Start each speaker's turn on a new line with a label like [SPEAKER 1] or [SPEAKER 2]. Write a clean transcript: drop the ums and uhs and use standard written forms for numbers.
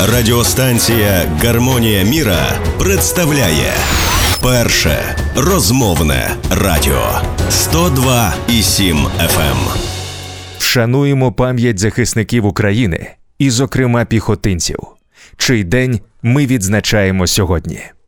[SPEAKER 1] Радіостанція «Гармонія міра» представляє перше розмовне радіо 102,7 FM.
[SPEAKER 2] Вшануємо пам'ять захисників України і, зокрема, піхотинців, чий день ми відзначаємо сьогодні.